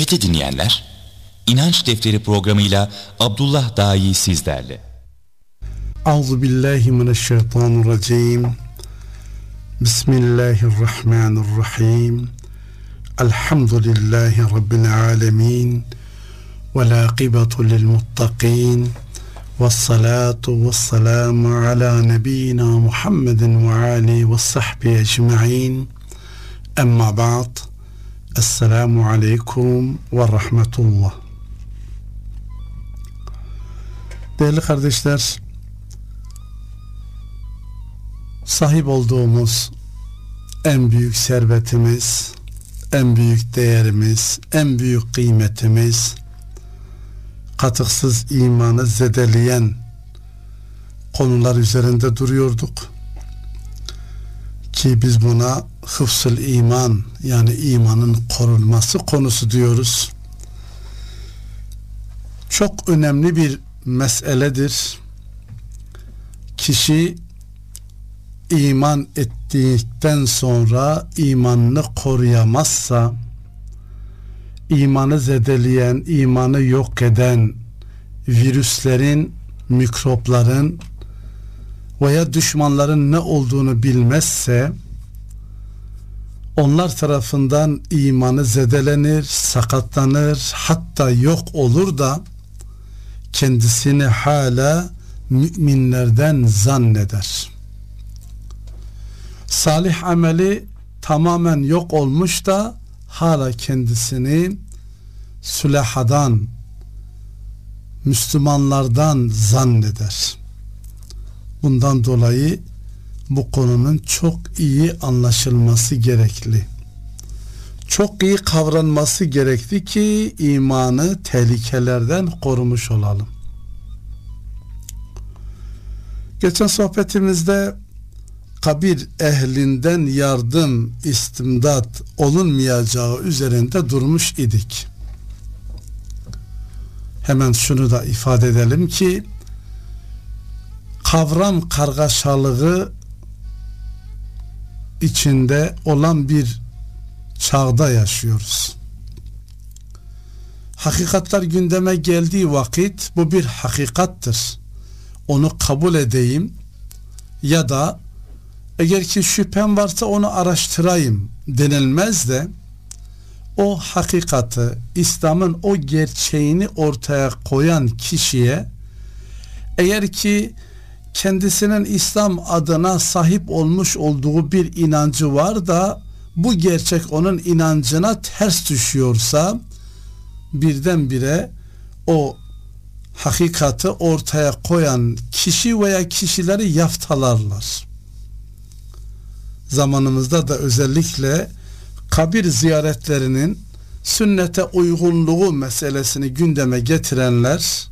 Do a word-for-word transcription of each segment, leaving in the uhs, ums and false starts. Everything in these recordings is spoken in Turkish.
Kıymetli dinleyenler, İnanç Defteri programıyla Abdullah Dai sizlerle. Euzubillahimineşşeytanirracim. Bismillahirrahmanirrahim. Elhamdülillahi Rabbil alemin. Vel âkibatu lil muttaqin. Vessalatu vesselamu ala nebiyyina Muhammedin ve âlihi ve sahbihi ecma'in. Emma ba'd. Esselamu aleyküm ve rahmetullah. Değerli kardeşler, sahip olduğumuz en büyük servetimiz, en büyük değerimiz, en büyük kıymetimiz, katıksız imanı zedeleyen konular üzerinde duruyorduk ki biz buna hıfzul iman, yani imanın korunması konusu diyoruz. Çok önemli bir meseledir. Kişi iman ettikten sonra imanını koruyamazsa, imanı zedeleyen, imanı yok eden virüslerin, mikropların veya düşmanların ne olduğunu bilmezse, onlar tarafından imanı zedelenir, sakatlanır, hatta yok olur da kendisini hala müminlerden zanneder. Salih ameli tamamen yok olmuş da hala kendisini sülahadan, Müslümanlardan zanneder. Bundan dolayı bu konunun çok iyi anlaşılması gerekli. Çok iyi kavranması gerekli ki imanı tehlikelerden korumuş olalım. Geçen sohbetimizde kabir ehlinden yardım, istimdat olunmayacağı üzerinde durmuş idik. Hemen şunu da ifade edelim ki kavram kargaşalığı içinde olan bir çağda yaşıyoruz. Hakikatler gündeme geldiği vakit bu bir hakikattır, onu kabul edeyim ya da eğer ki şüphem varsa onu araştırayım denilmez de o hakikati, İslam'ın o gerçeğini ortaya koyan kişiye eğer ki kendisinin İslam adına sahip olmuş olduğu bir inancı var da bu gerçek onun inancına ters düşüyorsa birdenbire o hakikati ortaya koyan kişi veya kişileri yaftalarlar. Zamanımızda da özellikle kabir ziyaretlerinin sünnete uygunluğu meselesini gündeme getirenler,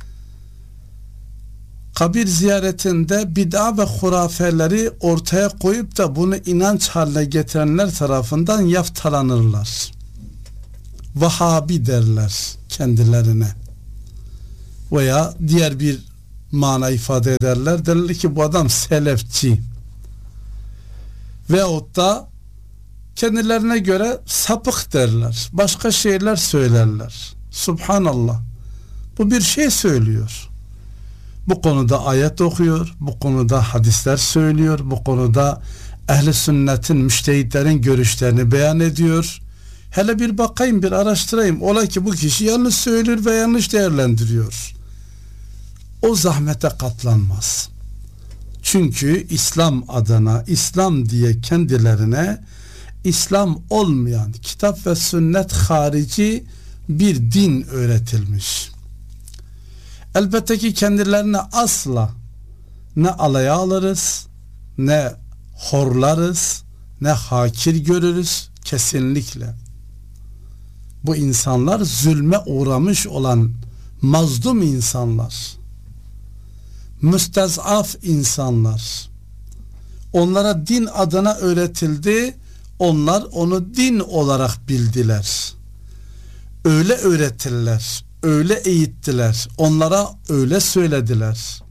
kabir ziyaretinde bid'a ve hurafeleri ortaya koyup da bunu inanç haline getirenler tarafından yaftalanırlar. Vahabi derler kendilerine. Veya diğer bir mana ifade ederler. Derler ki bu adam selefçi. Veyahut da kendilerine göre sapık derler. Başka şeyler söylerler. Subhanallah. Bu bir şey söylüyor. Bu konuda ayet okuyor, bu konuda hadisler söylüyor, bu konuda ehl-i sünnetin, müştehitlerin görüşlerini beyan ediyor. Hele bir bakayım, bir araştırayım. Ola ki bu kişi yanlış söylüyor ve yanlış değerlendiriyor. O zahmete katlanmaz. Çünkü İslam adına, İslam diye kendilerine İslam olmayan, kitap ve sünnet harici bir din öğretilmiş. Elbette ki kendilerine asla ne alaya alırız, ne horlarız, ne hakir görürüz, kesinlikle. Bu insanlar zulme uğramış olan mazlum insanlar, müstezaf insanlar. Onlara din adına öğretildi, onlar onu din olarak bildiler. Öyle öğretirler, öyle eğittiler, onlara öyle söylediler.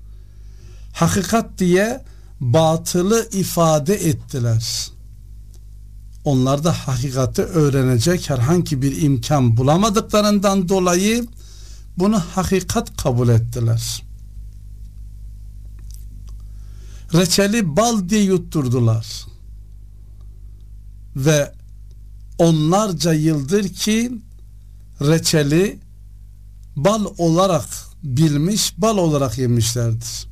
Hakikat diye batılı ifade ettiler. onlar da hakikati öğrenecek herhangi bir imkan bulamadıklarından dolayı bunu hakikat kabul ettiler. Reçeli bal diye yutturdular. Ve onlarca yıldır ki reçeli bal olarak bilmiş, bal olarak yemişlerdir.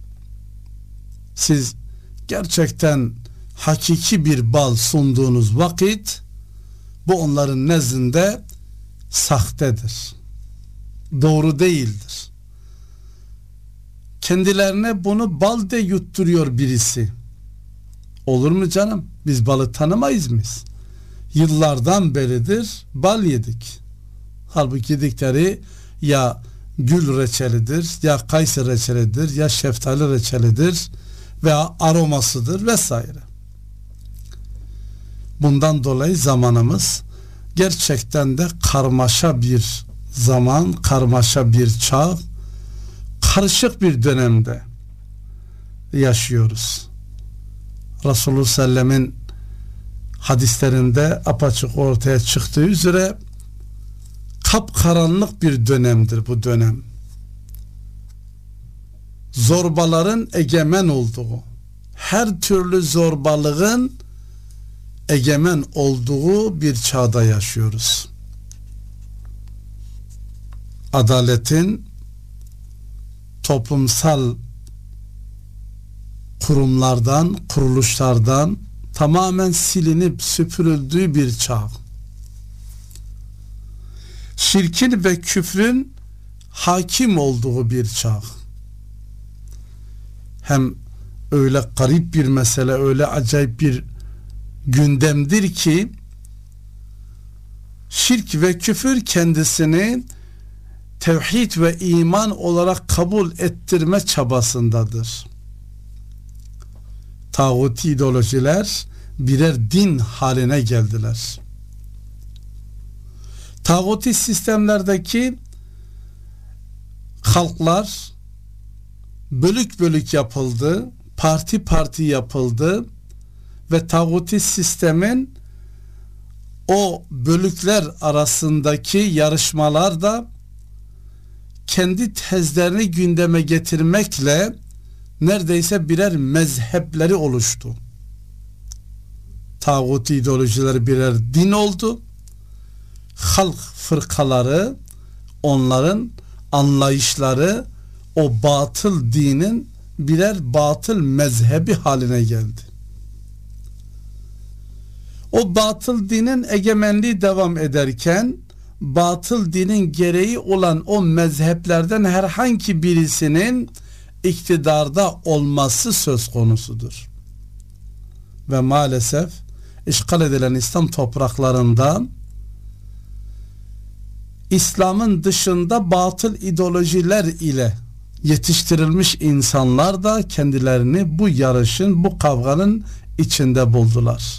Siz gerçekten hakiki bir bal sunduğunuz vakit bu onların nezdinde sahtedir. Doğru değildir. Kendilerine bunu bal de yutturuyor birisi. Olur mu canım? Biz balı tanımayız mıyız? Yıllardan beridir bal yedik. Halbuki yedikleri ya gül reçelidir, ya kayısı reçelidir, ya şeftali reçelidir veya aromasıdır vesaire. Bundan dolayı zamanımız gerçekten de karmaşa bir zaman, karmaşa bir çağ, karışık bir dönemde yaşıyoruz. Resulullah Sellem'in hadislerinde apaçık ortaya çıktığı üzere kapkaranlık bir dönemdir bu dönem. Zorbaların egemen olduğu, her türlü zorbalığın egemen olduğu bir çağda yaşıyoruz. Adaletin toplumsal kurumlardan, kuruluşlardan tamamen silinip süpürüldüğü bir çağ. Şirkin ve küfrün hakim olduğu bir çağ. Hem öyle garip bir mesele, öyle acayip bir gündemdir ki şirk ve küfür kendisini tevhid ve iman olarak kabul ettirme çabasındadır. Tağuti ideolojiler birer din haline geldiler. Tağuti sistemlerdeki halklar bölük bölük yapıldı, parti parti yapıldı ve tağuti sistemin o bölükler arasındaki yarışmalarda kendi tezlerini gündeme getirmekle neredeyse birer mezhepleri oluştu. Tağuti ideolojileri birer din oldu. Halk fırkaları, onların anlayışları o batıl dinin birer batıl mezhebi haline geldi. O batıl dinin egemenliği devam ederken batıl dinin gereği olan o mezheplerden herhangi birisinin iktidarda olması söz konusudur. Ve maalesef işgal edilen İslam topraklarında İslam'ın dışında batıl ideolojiler ile yetiştirilmiş insanlar da kendilerini bu yarışın, bu kavganın içinde buldular.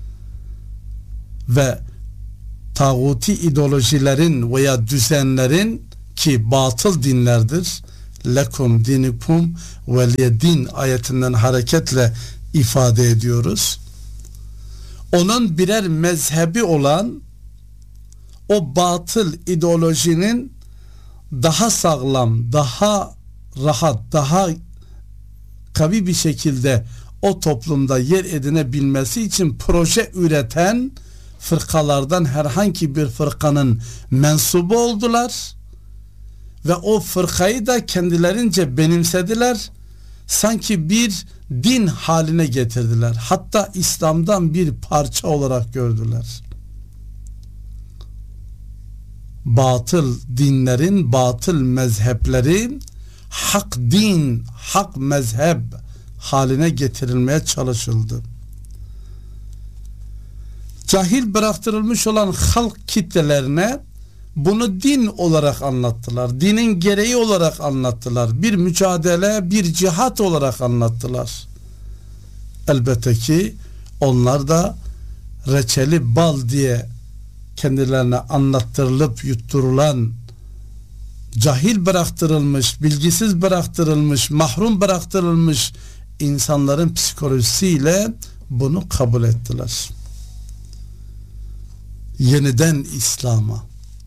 Ve tağuti ideolojilerin veya düzenlerin ki batıl dinlerdir, lekum dinikum veliyedin ayetinden hareketle ifade ediyoruz. Onun birer mezhebi olan o batıl ideolojinin daha sağlam, daha rahat, daha kavi bir şekilde o toplumda yer edinebilmesi için proje üreten fırkalardan herhangi bir fırkanın mensubu oldular ve o fırkayı da kendilerince benimsediler, sanki bir din haline getirdiler, hatta İslam'dan bir parça olarak gördüler. Batıl dinlerin, batıl mezhepleri hak din, hak mezhep haline getirilmeye çalışıldı. Cahil bıraktırılmış olan halk kitlelerine bunu din olarak anlattılar. Dinin gereği olarak anlattılar. Bir mücadele, bir cihat olarak anlattılar. Elbette ki onlar da reçeli bal diye kendilerine anlattırılıp yutturulan, cahil bıraktırılmış, bilgisiz bıraktırılmış, mahrum bıraktırılmış insanların psikolojisiyle bunu kabul ettiler. yeniden İslam'a,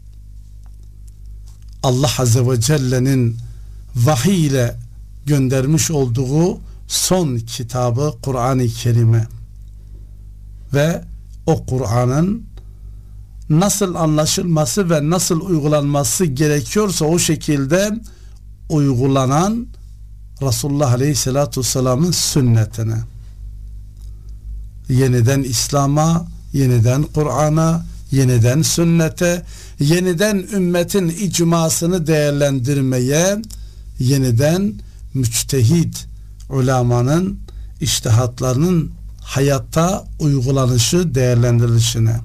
Allah Azze ve Celle'nin vahiy ile göndermiş olduğu son kitabı Kur'an-ı Kerim'e ve o Kur'an'ın nasıl anlaşılması ve nasıl uygulanması gerekiyorsa o şekilde uygulanan Resulullah Aleyhisselatü Vesselam'ın sünnetine, yeniden İslam'a, yeniden Kur'an'a, yeniden sünnete, yeniden ümmetin icmasını değerlendirmeye, yeniden müçtehid ulemanın içtihatlarının hayatta uygulanışı, değerlendirilişine.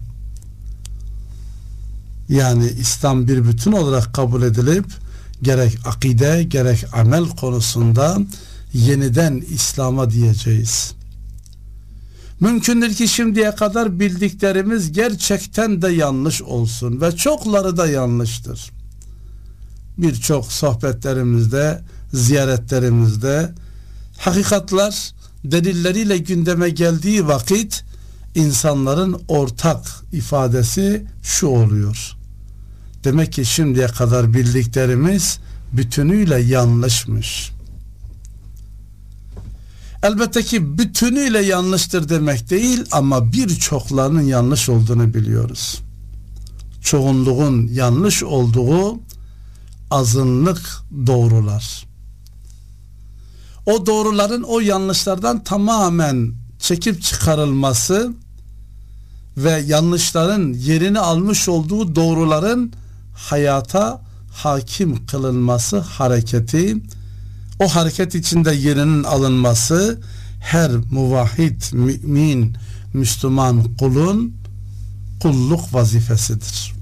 Yani İslam bir bütün olarak kabul edilip gerek akide gerek amel konusunda yeniden İslam'a diyeceğiz. Mümkündür ki şimdiye kadar bildiklerimiz gerçekten de yanlış olsun ve çokları da yanlıştır. Birçok sohbetlerimizde, ziyaretlerimizde hakikatler delilleriyle gündeme geldiği vakit insanların ortak ifadesi şu oluyor: demek ki şimdiye kadar bildiklerimiz bütünüyle yanlışmış. Elbette ki bütünüyle yanlıştır demek değil ama birçoklarının yanlış olduğunu biliyoruz. Çoğunluğun yanlış olduğu azınlık doğrular. O doğruların o yanlışlardan tamamen çekip çıkarılması ve yanlışların yerini almış olduğu doğruların hayata hakim kılınması hareketi, o hareket içinde yerinin alınması her muvahhid, mümin, Müslüman kulun kulluk vazifesidir.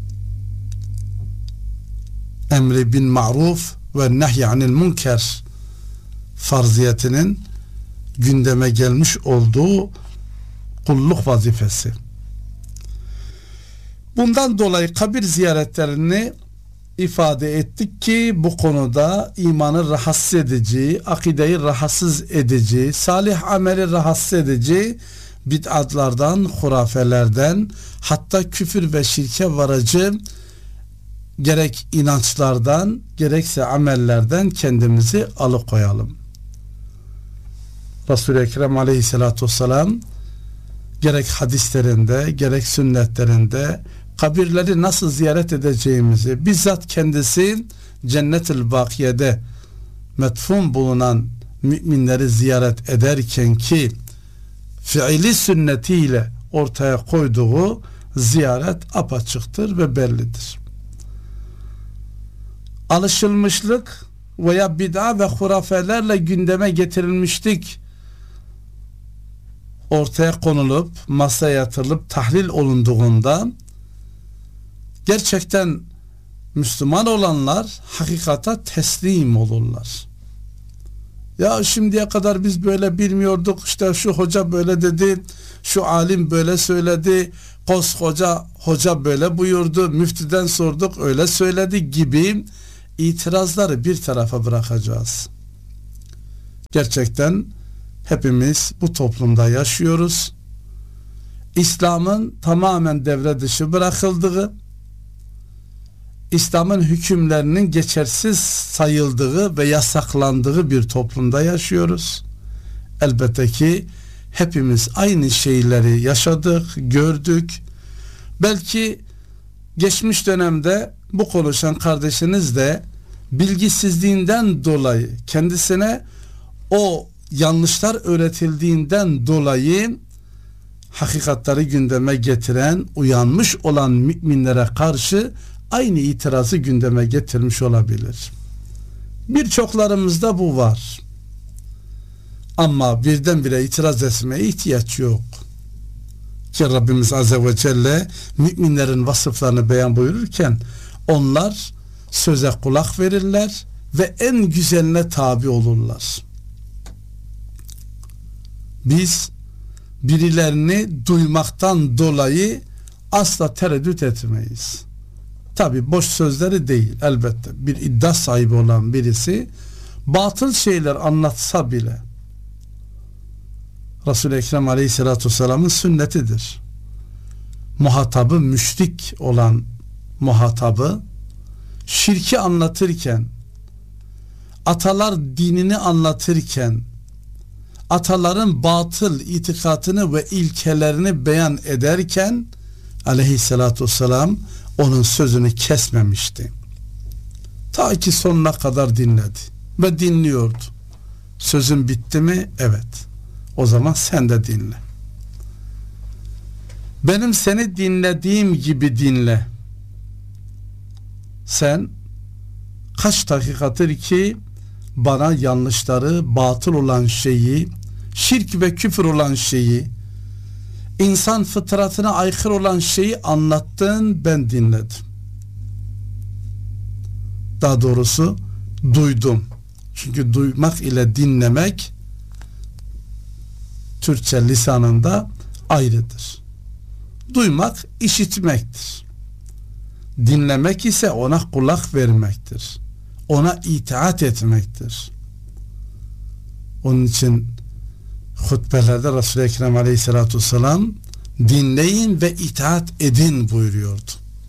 Emri bin ma'ruf ve nehy anil münker farziyetinin gündeme gelmiş olduğu kulluk vazifesi. Bundan dolayı kabir ziyaretlerini ifade ettik ki bu konuda imanı rahatsız edici, akideyi rahatsız edici, salih ameli rahatsız edici bid'atlardan, hurafelerden, hatta küfür ve şirke varıcı gerek inançlardan gerekse amellerden kendimizi alıkoyalım. Resul-i Ekrem Aleyhisselatü Vesselam gerek hadislerinde gerek sünnetlerinde kabirleri nasıl ziyaret edeceğimizi, bizzat kendisi Cennet-ül Bakiye'de metfun bulunan müminleri ziyaret ederken ki fiili sünnetiyle ortaya koyduğu ziyaret apaçıktır ve bellidir. Alışılmışlık veya bid'a ve hurafelerle gündeme getirilmişlik ortaya konulup masaya yatırılıp tahlil olunduğunda gerçekten Müslüman olanlar hakikata teslim olurlar. Ya şimdiye kadar biz böyle bilmiyorduk, işte şu hoca böyle dedi, şu alim böyle söyledi, koskoca hoca böyle buyurdu, müftüden sorduk öyle söyledi gibi itirazları bir tarafa bırakacağız. Gerçekten hepimiz bu toplumda yaşıyoruz. İslam'ın tamamen devre dışı bırakıldığı, İslam'ın hükümlerinin geçersiz sayıldığı ve yasaklandığı bir toplumda yaşıyoruz. Elbette ki hepimiz aynı şeyleri yaşadık, gördük. Belki geçmiş dönemde bu konuşan kardeşiniz de bilgisizliğinden dolayı kendisine o yanlışlar öğretildiğinden dolayı hakikatleri gündeme getiren, uyanmış olan müminlere karşı aynı itirazı gündeme getirmiş olabilir. Birçoklarımızda bu var. Ama birdenbire itiraz etmeye ihtiyaç yok. Ki Rabbimiz Azze ve Celle müminlerin vasıflarını beyan buyururken onlar söze kulak verirler ve en güzeline tabi olurlar. Biz birilerini duymaktan dolayı asla tereddüt etmeyiz. Tabi boş sözleri değil, elbette bir iddia sahibi olan birisi batıl şeyler anlatsa bile Resul-i Ekrem Aleyhisselatü Vesselam'ın sünnetidir. muhatabı müşrik olan muhatabı şirki anlatırken, atalar dinini anlatırken, ataların batıl itikadını ve ilkelerini beyan ederken aleyhissalatü vesselam onun sözünü kesmemişti. Ta ki sonuna kadar dinledi ve dinliyordu. Sözün bitti mi? Evet. O zaman sen de dinle. Benim seni dinlediğim gibi dinle. Sen kaç dakikadır ki bana yanlışları, batıl olan şeyi, şirk ve küfür olan şeyi, insan fıtratına aykırı olan şeyi anlattın, ben dinledim. Daha doğrusu duydum. Çünkü duymak ile dinlemek Türkçe lisanında ayrıdır. Duymak işitmektir. Dinlemek ise ona kulak vermektir. Ona itaat etmektir. Onun için hutbelerde Resul-i Ekrem aleyhissalatü vesselam dinleyin ve itaat edin buyuruyordu.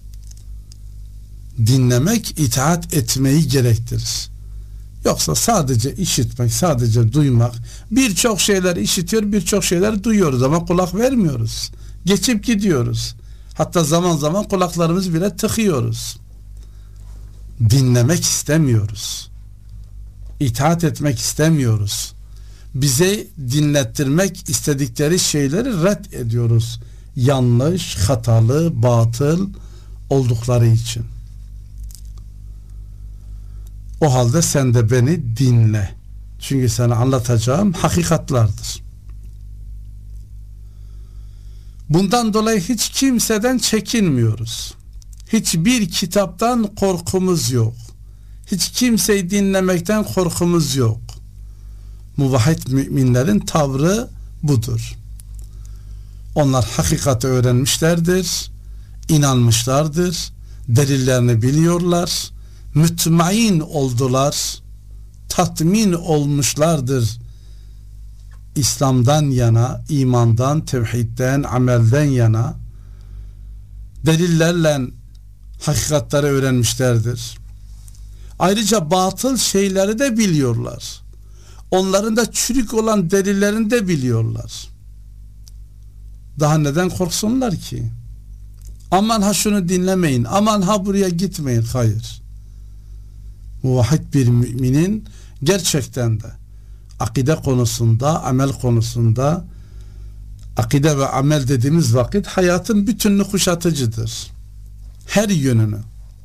Dinlemek itaat etmeyi gerektirir. Yoksa sadece işitmek, sadece duymak, birçok şeyler işitiyor, birçok şeyler duyuyoruz ama kulak vermiyoruz. Geçip gidiyoruz. Hatta zaman zaman kulaklarımızı bile tıkıyoruz. Dinlemek istemiyoruz. İtaat etmek istemiyoruz. Bize dinlettirmek istedikleri şeyleri red ediyoruz. Yanlış, hatalı, batıl oldukları için. O halde sen de beni dinle. Çünkü sana anlatacağım hakikatlardır. Bundan dolayı hiç kimseden çekinmiyoruz. Hiçbir kitaptan korkumuz yok. Hiç kimseyi dinlemekten korkumuz yok. Muvahhid müminlerin tavrı budur. Onlar hakikati öğrenmişlerdir, inanmışlardır, delillerini biliyorlar, mütmain oldular, tatmin olmuşlardır. İslam'dan yana, imandan, tevhidden, amelden yana delillerle hakikatleri öğrenmişlerdir. Ayrıca batıl şeyleri de biliyorlar. Onların da çürük olan delillerini de biliyorlar. Daha neden korksunlar ki? Aman ha şunu dinlemeyin, aman ha buraya gitmeyin. Hayır. Muvahhid bir müminin gerçekten de akide konusunda, amel konusunda, akide ve amel dediğimiz vakit hayatın bütününü kuşatıcıdır. Her yönünü.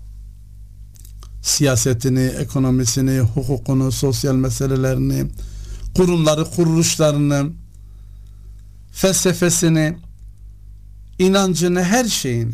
Siyasetini, ekonomisini, hukukunu, sosyal meselelerini, kurumları, kuruluşlarını, felsefesini, inancını, her şeyini.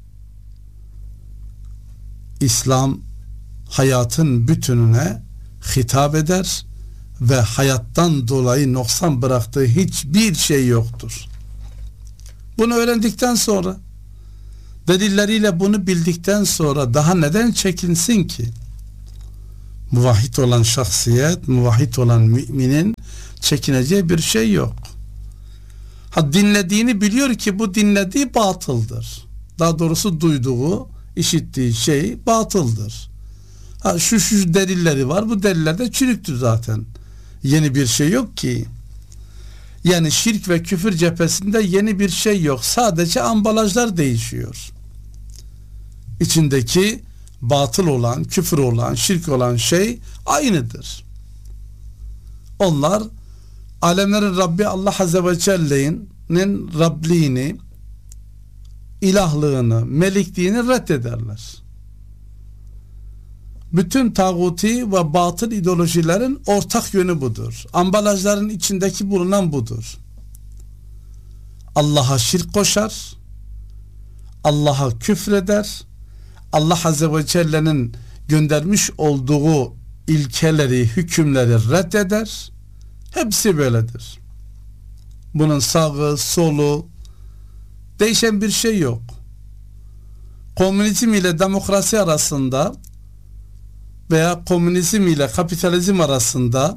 İslam hayatın bütününe hitap eder ve hayattan dolayı noksan bıraktığı hiçbir şey yoktur. Bunu öğrendikten sonra, delilleriyle bunu bildikten sonra daha neden çekinsin ki? Muvahhid olan şahsiyet, muvahhid olan müminin çekineceği bir şey yok. Ha, dinlediğini biliyor ki bu dinlediği batıldır. Daha doğrusu duyduğu, işittiği şey batıldır. Ha, şu şu delilleri var, bu deliller de çürüktür zaten. Yeni bir şey yok ki. Yani şirk ve küfür cephesinde yeni bir şey yok. Sadece ambalajlar değişiyor. İçindeki batıl olan, küfür olan, şirk olan şey aynıdır. Onlar alemlerin Rabbi Allah Azze ve Celle'nin Rabliğini, ilahlığını, melikliğini reddederler. Bütün tağuti ve batıl ideolojilerin ortak yönü budur. Ambalajların içindeki bulunan budur. Allah'a şirk koşar, Allah'a küfreder, Allah Azze ve Celle'nin göndermiş olduğu ilkeleri, hükümleri reddeder. Hepsi böyledir. Bunun sağı, solu, değişen bir şey yok. Komünizm ile demokrasi arasında veya komünizm ile kapitalizm arasında,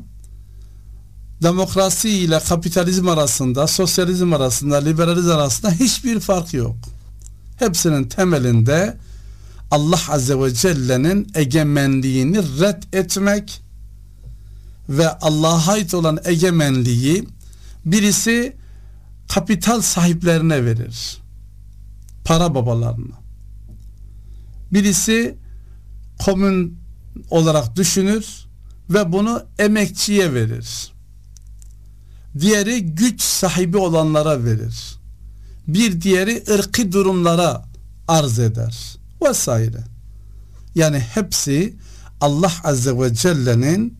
demokrasi ile kapitalizm arasında, sosyalizm arasında, liberalizm arasında hiçbir fark yok. Hepsinin temelinde Allah Azze ve Celle'nin egemenliğini red etmek ve Allah'a ait olan egemenliği birisi kapital sahiplerine verir, para babalarına. Birisi komün olarak düşünür ve bunu emekçiye verir. Diğeri güç sahibi olanlara verir. Bir diğeri ırkı durumlara arz eder vesaire. Yani hepsi Allah Azze ve Celle'nin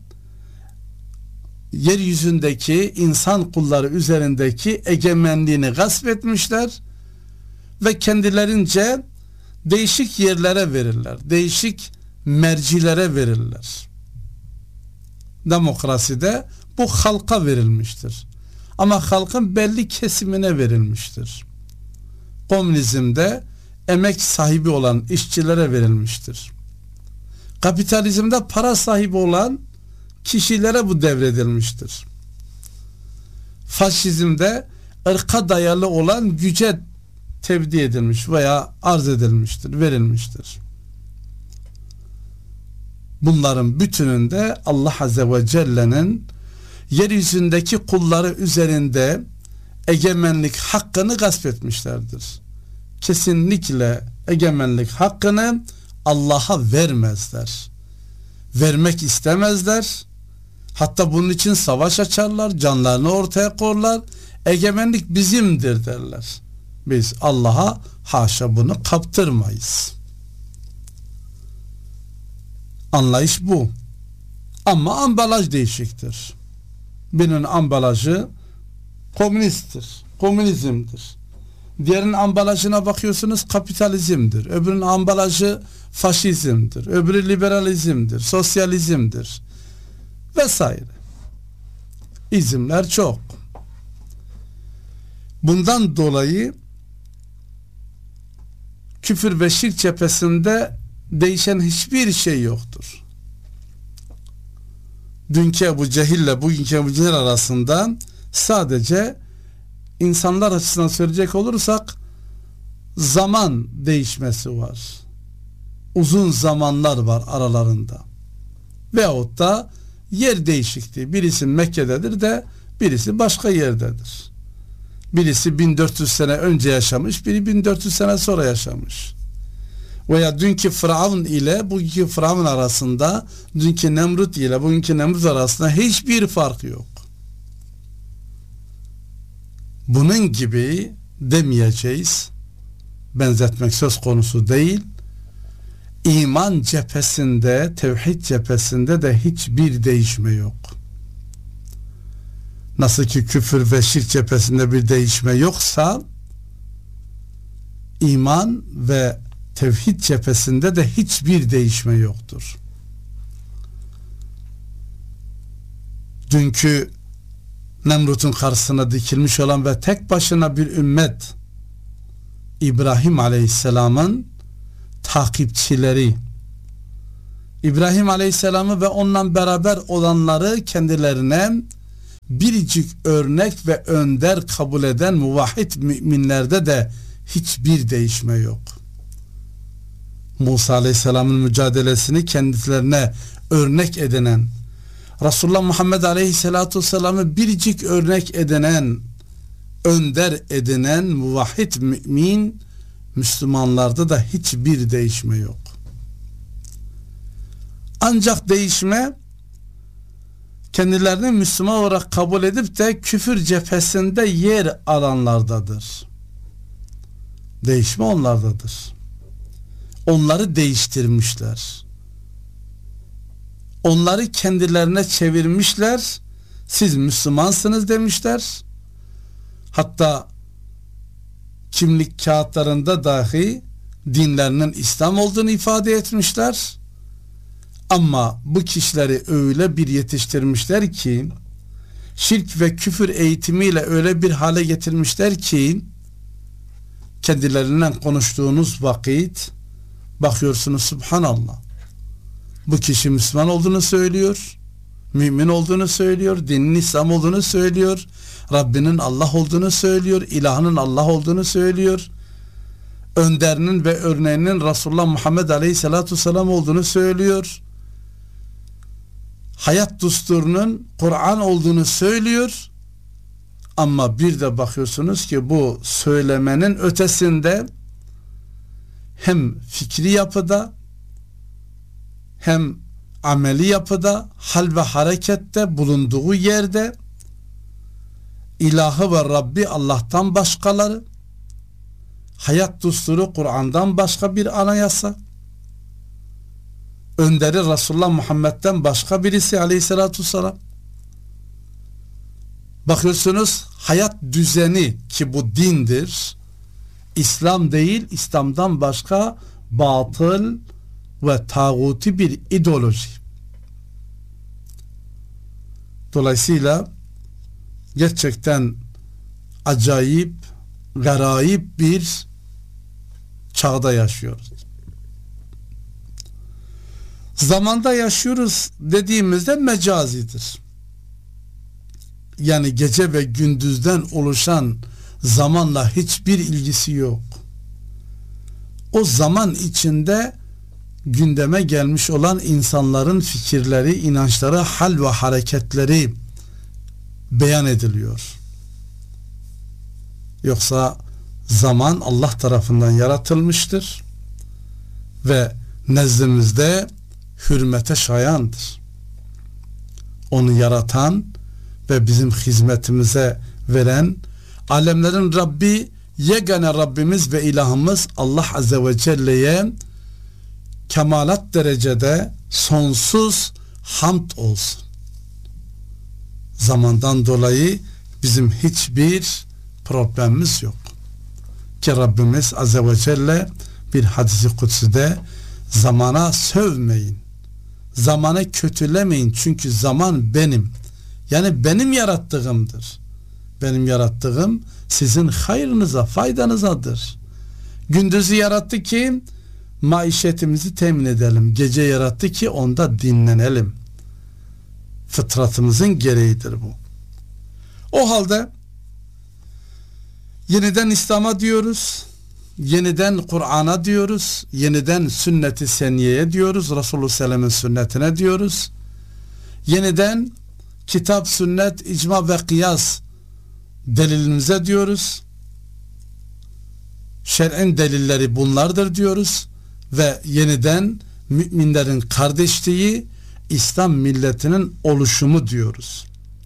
yeryüzündeki insan kulları üzerindeki egemenliğini gasp etmişler ve kendilerince değişik yerlere verirler. Değişik mercilere verirler. Demokraside bu halka verilmiştir. Ama halkın belli kesimine verilmiştir. Komünizmde emek sahibi olan işçilere verilmiştir. Kapitalizmde para sahibi olan kişilere bu devredilmiştir. Faşizmde ırka dayalı olan güce tevdi edilmiş veya arz edilmiştir, verilmiştir. Bunların bütününde Allah Azze ve Celle'nin yeryüzündeki kulları üzerinde egemenlik hakkını gasp etmişlerdir. Kesinlikle egemenlik hakkını Allah'a vermezler. Vermek istemezler. Hatta bunun için savaş açarlar, canlarını ortaya koyarlar. Egemenlik bizimdir derler. Biz Allah'a haşa bunu kaptırmayız. Anlayış bu. Ama ambalaj değişiktir. Birinin ambalajı komünisttir, komünizmdir. Diğerinin ambalajına bakıyorsunuz kapitalizmdir. Öbürünün ambalajı faşizmdir. Öbürü liberalizmdir, sosyalizmdir vesaire. İzimler çok. Bundan dolayı küfür ve şirk cephesinde değişen hiçbir şey yoktur. Dünkü Ebu Cehil'le bugünkü Ebu Cehil arasında sadece insanlar açısından söyleyecek olursak zaman değişmesi var. Uzun zamanlar var aralarında. Veyahut da yer değişikliği. Birisi Mekke'dedir de birisi başka yerdedir. Birisi bin dört yüz sene önce yaşamış, biri bin dört yüz sene sonra yaşamış. Veya dünkü Firavun ile bugünkü Firavun arasında, dünkü Nemrut ile bugünkü Nemrut arasında hiçbir fark yok. Bunun gibi demeyeceğiz. Benzetmek söz konusu değil. İman cephesinde, tevhid cephesinde de hiçbir değişme yok. Nasıl ki küfür ve şirk cephesinde bir değişme yoksa, iman ve tevhid cephesinde de hiçbir değişme yoktur. Dünkü Nemrut'un karşısına dikilmiş olan ve tek başına bir ümmet İbrahim Aleyhisselam'ın takipçileri, İbrahim Aleyhisselam'ı ve onunla beraber olanları kendilerine biricik örnek ve önder kabul eden muvahhid müminlerde de hiçbir değişme yok. Musa Aleyhisselam'ın mücadelesini kendilerine örnek edinen, Resulullah Muhammed Aleyhisselatü Vesselam'ı biricik örnek edinen, önder edinen muvahhid mümin Müslümanlarda da hiçbir değişme yok. Ancak değişme kendilerini Müslüman olarak kabul edip de küfür cephesinde yer alanlardadır. Değişme onlardadır. Onları değiştirmişler. Onları kendilerine çevirmişler. Siz Müslümansınız demişler. Hatta kimlik kağıtlarında dahi dinlerinin İslam olduğunu ifade etmişler. Ama bu kişileri öyle bir yetiştirmişler ki, şirk ve küfür eğitimiyle öyle bir hale getirmişler ki, kendilerinden konuştuğunuz vakit bakıyorsunuz subhanallah, bu kişi Müslüman olduğunu söylüyor, mümin olduğunu söylüyor, dinin İslam olduğunu söylüyor, Rabbinin Allah olduğunu söylüyor, ilahının Allah olduğunu söylüyor, önderinin ve örneğinin Resulullah Muhammed Aleyhisselatü Vesselam olduğunu söylüyor. Hayat düsturunun Kur'an olduğunu söylüyor. Ama bir de bakıyorsunuz ki bu söylemenin ötesinde hem fikri yapıda hem ameli yapıda, hal ve harekette, bulunduğu yerde ilahı ve Rabbi Allah'tan başkaları, hayat düsturu Kur'an'dan başka bir anayasa, önderi Resulullah Muhammed'den başka birisi Aleyhisselatü Vesselam. Bakıyorsunuz hayat düzeni ki bu dindir, İslam değil, İslam'dan başka batıl ve tağuti bir ideoloji. Dolayısıyla gerçekten acayip, garayip bir çağda yaşıyoruz. Zamanda yaşıyoruz dediğimizde mecazidir. Yani gece ve gündüzden oluşan zamanla hiçbir ilgisi yok. O zaman içinde gündeme gelmiş olan insanların fikirleri, inançları, hal ve hareketleri beyan ediliyor. Yoksa zaman Allah tarafından yaratılmıştır ve nezdimizde hürmete şayandır. Onu yaratan ve bizim hizmetimize veren, alemlerin Rabbi, yegane Rabbimiz ve ilahımız Allah Azze ve Celle'ye kemalat derecede sonsuz hamd olsun. Zamandan dolayı bizim hiçbir problemimiz yok. Ki Rabbimiz Azze ve Celle bir hadis-i kutside zamana sövmeyin, zamanı kötülemeyin, çünkü zaman benim, yani benim yarattığımdır. Benim yarattığım sizin hayrınıza, faydanızadır. Gündüzü yarattı ki maişetimizi temin edelim. Gece yarattı ki onda dinlenelim. Fıtratımızın gereğidir bu. O halde yeniden İslam'a diyoruz, yeniden Kur'an'a diyoruz, yeniden sünnet-i seniyeye diyoruz, Resulullah Sellem'in sünnetine diyoruz, yeniden kitap, sünnet, icma ve kıyas delilimize diyoruz, şer'in delilleri bunlardır diyoruz ve yeniden müminlerin kardeşliği, İslam milletinin oluşumu diyoruz.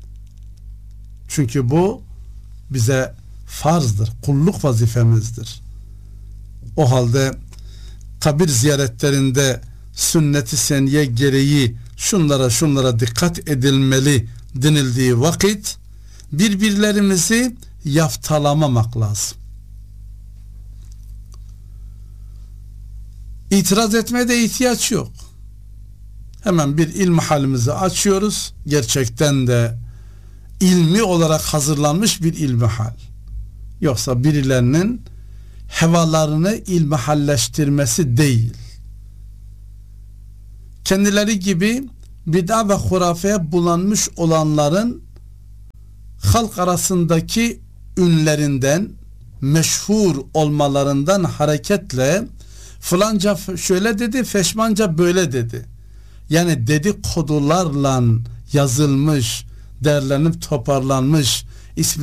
Çünkü bu bize farzdır, kulluk vazifemizdir. O halde kabir ziyaretlerinde sünnet-i seniye gereği şunlara şunlara dikkat edilmeli denildiği vakit birbirlerimizi yaftalamamak lazım. İtiraz etmeye de ihtiyaç yok. Hemen bir ilmihalimizi açıyoruz. Gerçekten de ilmi olarak hazırlanmış bir ilmihal. Yoksa birilerinin hevalarını ilmihalleştirmesi değil. Kendileri gibi bid'a ve hurafeye bulanmış olanların halk arasındaki ünlerinden, meşhur olmalarından hareketle falanca şöyle dedi, feşmanca böyle dedi. Yani dedikodularla yazılmış, derlenip toparlanmış, ismi